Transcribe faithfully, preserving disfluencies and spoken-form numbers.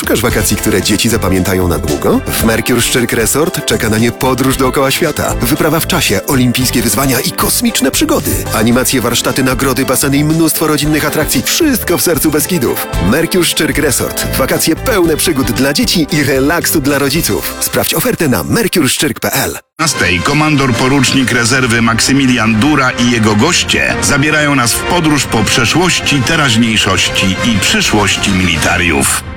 Szukasz wakacji, które dzieci zapamiętają na długo? W Mercure Szczyrk Resort czeka na nie podróż dookoła świata, wyprawa w czasie, olimpijskie wyzwania i kosmiczne przygody. Animacje, warsztaty, nagrody, baseny i mnóstwo rodzinnych atrakcji. Wszystko w sercu Beskidów. Mercure Szczyrk Resort. Wakacje pełne przygód dla dzieci i relaksu dla rodziców. Sprawdź ofertę na mercure szczyrk kropka p l. Tej komandor porucznik rezerwy Maksymilian Dura i jego goście zabierają nas w podróż po przeszłości, teraźniejszości i przyszłości militariów.